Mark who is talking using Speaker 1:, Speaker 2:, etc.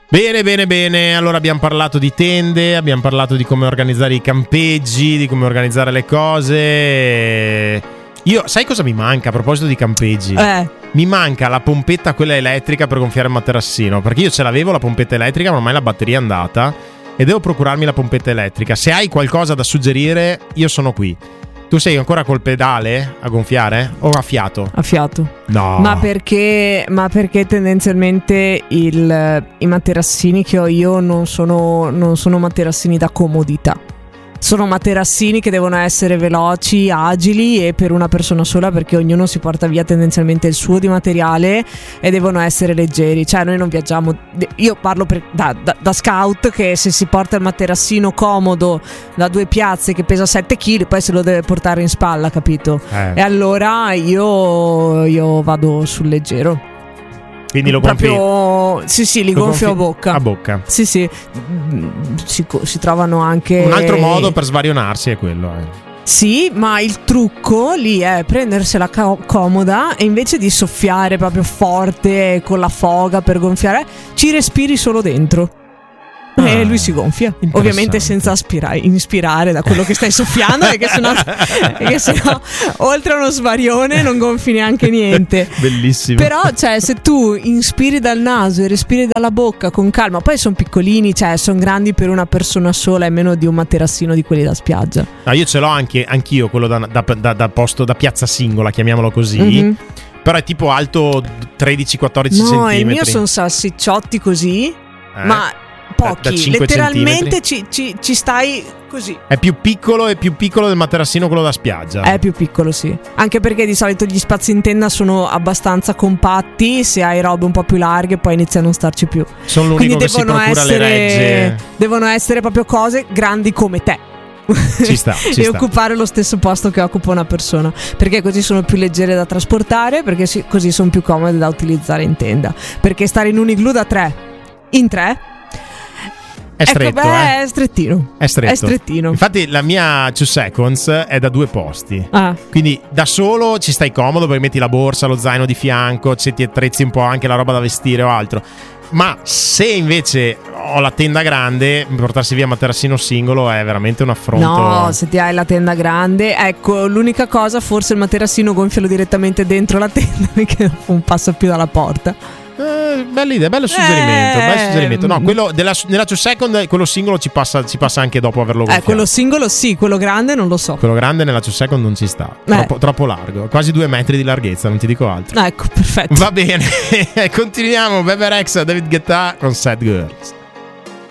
Speaker 1: Bene. Allora abbiamo parlato di tende, abbiamo parlato di come organizzare i campeggi, di come organizzare le cose. Io, sai cosa mi manca a proposito di campeggi? Mi manca la pompetta, quella elettrica per gonfiare il materassino. Perché io ce l'avevo la pompetta elettrica, ma ormai la batteria è andata e devo procurarmi la pompetta elettrica. Se hai qualcosa da suggerire, io sono qui. Tu sei ancora col pedale a gonfiare o a fiato?
Speaker 2: A fiato.
Speaker 1: No.
Speaker 2: Ma perché tendenzialmente i materassini che ho io non sono materassini da comodità. Sono materassini che devono essere veloci, agili e per una persona sola, perché ognuno si porta via tendenzialmente il suo di materiale e devono essere leggeri. Cioè noi non viaggiamo, io parlo da scout, che se si porta il materassino comodo da 2 piazze che pesa 7 kg poi se lo deve portare in spalla, capito? E allora io vado sul leggero.
Speaker 1: Quindi lo gonfi?
Speaker 2: Proprio, sì, li gonfio a bocca.
Speaker 1: A bocca.
Speaker 2: Sì. Si trovano anche.
Speaker 1: Un altro modo per svarionarsi è quello.
Speaker 2: Sì, ma il trucco lì è prendersela comoda e invece di soffiare proprio forte con la foga per gonfiare, ci respiri solo dentro. E lui si gonfia, ovviamente senza inspirare da quello che stai soffiando, perché sennò oltre a uno svarione non gonfi neanche niente.
Speaker 1: Bellissimo.
Speaker 2: Però cioè, se tu inspiri dal naso e respiri dalla bocca con calma, poi sono piccolini, cioè sono grandi per una persona sola e meno di un materassino di quelli da spiaggia.
Speaker 1: Io ce l'ho anch'io, quello da posto, da piazza singola, chiamiamolo così. Mm-hmm. Però è tipo alto 13-14 centimetri.
Speaker 2: No, il mio sono salsicciotti così, ma pochi, letteralmente ci stai così.
Speaker 1: È più piccolo del materassino quello da spiaggia.
Speaker 2: È più piccolo, sì. Anche perché di solito gli spazi in tenda sono abbastanza compatti. Se hai robe un po' più larghe poi inizia a non starci più.
Speaker 1: Sono l'unico che si procura le regge.
Speaker 2: Devono essere proprio cose grandi come te.
Speaker 1: Ci sta.
Speaker 2: E occupare lo stesso posto che occupa una persona, perché così sono più leggere da trasportare, perché così sono più comode da utilizzare in tenda. Perché stare in un igloo da 3 in 3
Speaker 1: è stretto,
Speaker 2: è strettino.
Speaker 1: È
Speaker 2: strettino.
Speaker 1: Infatti la mia 2 seconds è da 2 posti. Quindi da solo ci stai comodo perché metti la borsa, lo zaino di fianco, se ti attrezzi un po' anche la roba da vestire o altro. Ma se invece ho la tenda grande, portarsi via materassino singolo è veramente un affronto.
Speaker 2: No, se ti hai la tenda grande, ecco, l'unica cosa, forse il materassino gonfialo direttamente dentro la tenda, perché un passo più dalla porta.
Speaker 1: Bella idea, bello suggerimento. No, quello nella 2 second, quello singolo ci passa anche dopo averlo gonfiato.
Speaker 2: Quello singolo sì, quello grande non lo so.
Speaker 1: Quello grande nella 2 second non ci sta. Troppo largo, quasi 2 metri di larghezza, non ti dico altro.
Speaker 2: Ecco, perfetto.
Speaker 1: Va bene, continuiamo. Bebe Rexha, David Guetta con Sad Girls.